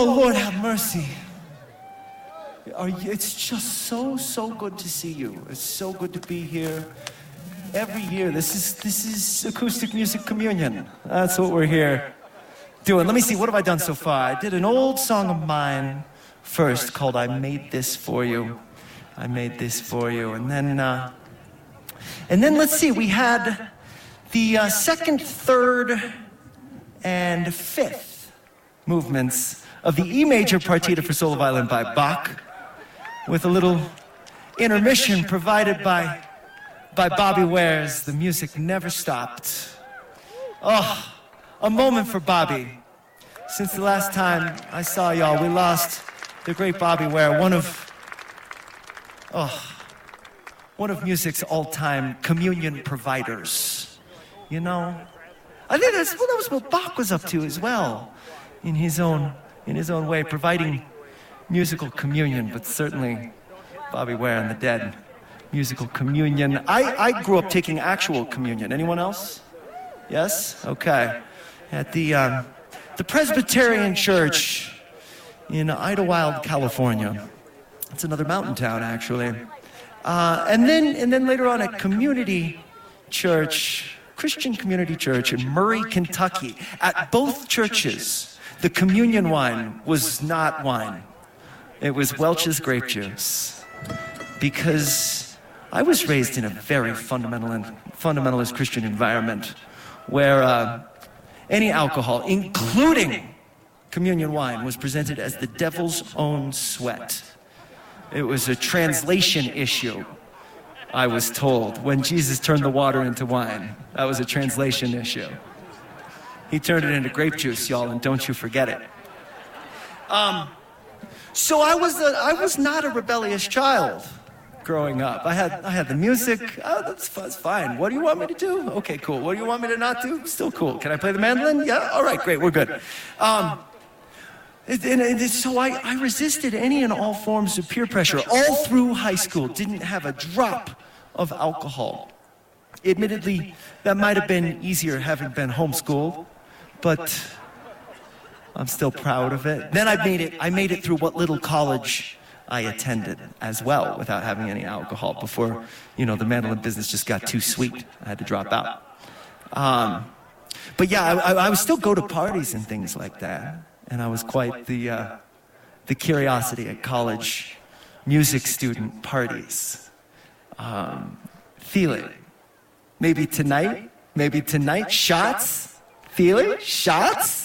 Oh, Lord, have mercy. It's just so good to see you. It's so good to be here. Every year, this is Acoustic Music Communion. That's what we're here doing. Let me see, what have I done so far? I did an old song of mine first called I Made This For You. I Made This For You. And then let's see, we had the second, third, and fifth movements of the E major partita for solo violin by Bach, with a little intermission provided by Bobby Wares. The music never stopped. Oh, a moment for Bobby. Since the last time I saw y'all, we lost the great Bobby Ware, one of music's all-time communion providers. You know, I think that was what Bach was up to as well, in his own way, providing musical communion, but certainly Bobby Ware and the Dead. Musical communion. I grew up taking actual communion. Anyone else? Yes? Okay. At the Presbyterian Church in Idlewild, California. It's another mountain town, actually. And then later on at Community Church, Christian Community Church in Murray, Kentucky. At both churches, the communion wine was not wine. It was Welch's grape juice. Because I was raised in a very fundamentalist Christian environment where any alcohol, including communion wine, was presented as the devil's own sweat. It was a translation issue, I was told, when Jesus turned the water into wine. That was a translation issue. He turned it into grape juice, y'all, and don't you forget it. So I was not a rebellious child growing up. I had the music. Oh, that's fine. What do you want me to do? Okay, cool. What do you want me to not do? Still cool. Can I play the mandolin? Yeah? All right, great. We're good. So I resisted any and all forms of peer pressure all through high school. Didn't have a drop of alcohol. Admittedly, that might have been easier having been homeschooled, but I'm still proud of it. Then I made it through what little college I attended as well without having any alcohol before, the mandolin business just got too sweet. I had to drop out. But yeah, I would still go to parties and things like that. And I was quite the curiosity at college music student parties. Feel it. Maybe tonight, shots? Feel it? Shots?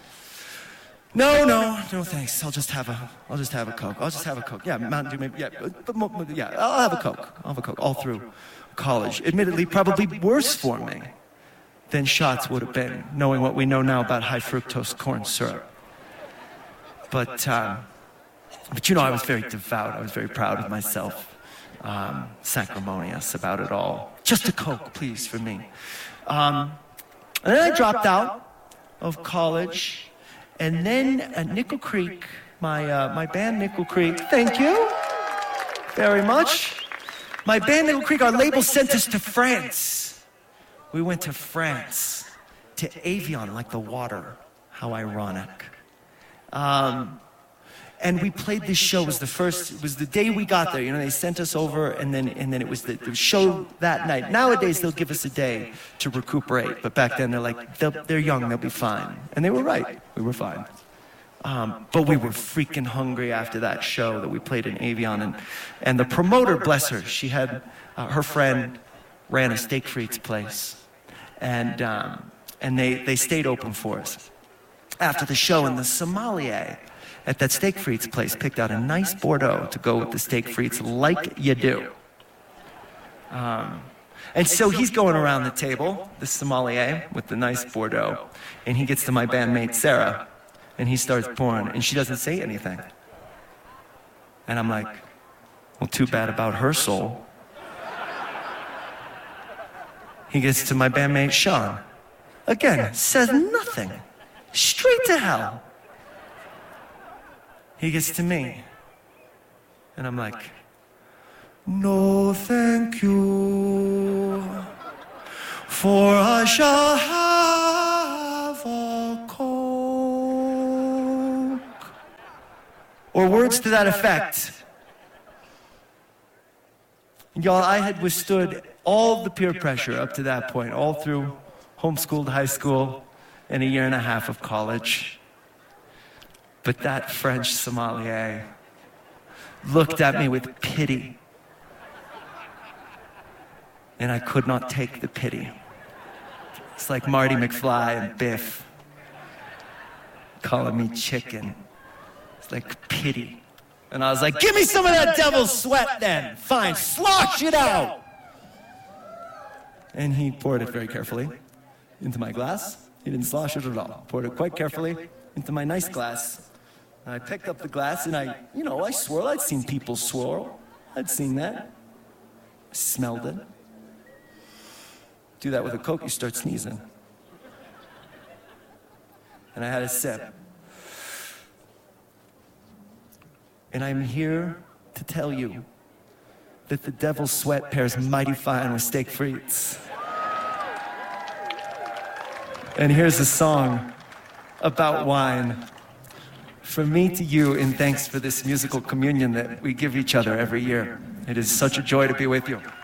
No, thanks. I'll just have a Coke. Yeah, Mountain Dew, maybe. Yeah, I'll have a Coke all through college. Admittedly, probably worse for me than shots would have been, knowing what we know now about high fructose corn syrup. But I was very devout. I was very proud of myself, sanctimonious about it all. Just a Coke, please, for me. And then I dropped out of college. And then at Nickel Creek, my band Nickel Creek, thank you very much. My band Nickel Creek, our label sent us to France. We went to France, to Avion, like the water. How ironic. And we played this show. It was the day we got there. They sent us over, and then it was the show that night. Nowadays, they'll give us a day to recuperate. But back then, they're like, they're young, they'll be fine. And they were right. We were fine. But we were freaking hungry after that show that we played in Avion. And the promoter, bless her, she had, her friend ran a steak frites place. And they stayed open for us. After the show, and the sommelier at that steak frites place picked out a nice Bordeaux to go with the steak frites, like you do. And so he's going around the table, the sommelier, with the nice Bordeaux, and he gets to my bandmate Sarah, and he starts pouring, and she doesn't say anything. And I'm like, well, too bad about her soul. He gets to my bandmate Sean. Again, says nothing. Straight to hell. He gets to me. And I'm like, no, thank you, for I shall have a Coke. or words to that effect. And y'all, I had withstood all the peer pressure up to that point, all through homeschooled high school and a year and a half of college. But that French sommelier looked at me with pity. And I could not take the pity. It's like Marty McFly and Biff calling me chicken. It's like pity. And I was like, give me some of that devil's sweat then. Fine, slosh it out. And he poured it very carefully into my glass. He didn't slosh it at all. Poured it quite carefully into my nice glass. And I picked up the glass and I swirled. I'd seen people swirl. I'd seen that. I smelled it. Do that with a Coke, you start sneezing. And I had a sip. And I'm here to tell you that the devil's sweat pairs mighty fine with steak frites. And here's a song about wine. From me to you, in thanks for this musical communion that we give each other every year. It is such a joy to be with you.